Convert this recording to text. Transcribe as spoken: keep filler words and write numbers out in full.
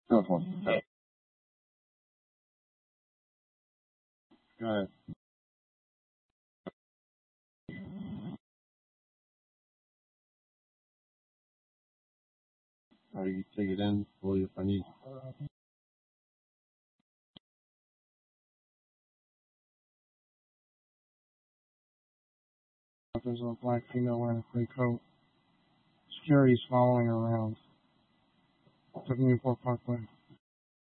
Go for it. Go ahead. Or you can take it in, pull if I need. There's a black female wearing a gray coat. Security's following her around. Took Newport Parkway.